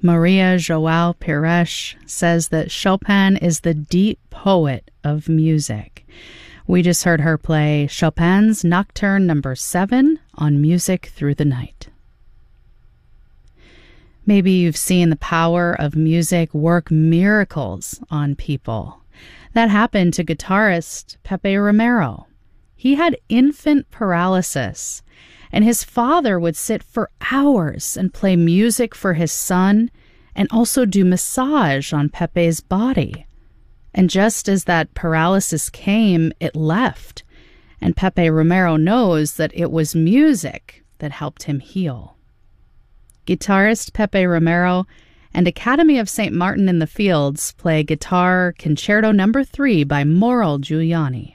Maria Joao Pires says that Chopin is the deep poet of music. We just heard her play Chopin's Nocturne No. 7 on Music Through the Night. Maybe you've seen the power of music work miracles on people. That happened to guitarist Pepe Romero. He had infant paralysis, and his father would sit for hours and play music for his son and also do massage on Pepe's body. And just as that paralysis came, it left, and Pepe Romero knows that it was music that helped him heal. Guitarist Pepe Romero and Academy of St. Martin in the Fields play Guitar Concerto No. 3 by Mauro Giuliani.